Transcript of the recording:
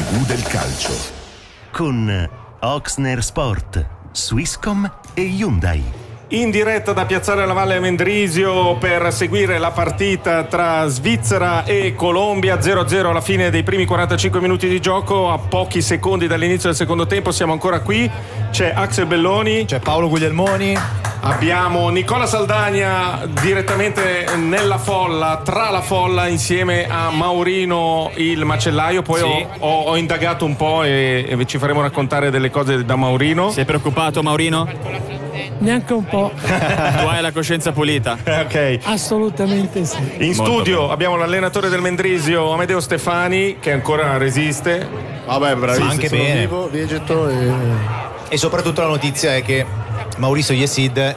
TV del calcio. Con Oxner Sport, Swisscom e Hyundai. In diretta da Piazzale alla Valle Mendrisio per seguire la partita tra Svizzera e Colombia. 0-0 alla fine dei primi 45 minuti di gioco, a pochi secondi dall'inizio del secondo tempo. Siamo ancora qui, c'è Axel Belloni, c'è Paolo Guglielmoni, abbiamo Nicola Saldagna direttamente nella folla, tra la folla, insieme a Maurino il macellaio. Poi sì, ho indagato un po' e ci faremo raccontare delle cose da Maurino. Sei preoccupato, Maurino? Neanche un po'. Tu hai la coscienza pulita. Ok. Assolutamente sì. In studio abbiamo l'allenatore del Mendrisio, Amedeo Stefani, che ancora resiste. Vabbè, bravissimo. Anche bene. Vivo, vegeto e soprattutto la notizia è che Mauricio Yesid